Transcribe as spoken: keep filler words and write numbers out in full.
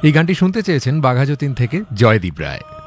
এই গানটি শুনতে চেয়েছেন বাঘাযতীন থেকে জয়দীপ রায়।